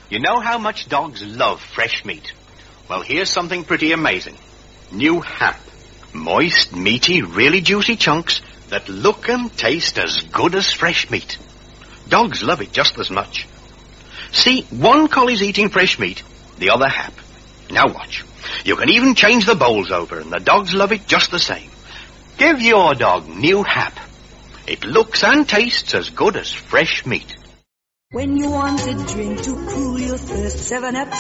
You know how much dogs love fresh meat? Well, here's something pretty amazing. New Hap. Moist, meaty, really juicy chunks that look and taste as good as fresh meat. Dogs love it just as much. See, one collie's eating fresh meat, the other Hap. Now watch. You can even change the bowls over, and the dogs love it just the same. Give your dog New Hap. It looks and tastes as good as fresh meat. When you want a drink to cool your thirst, 7-Up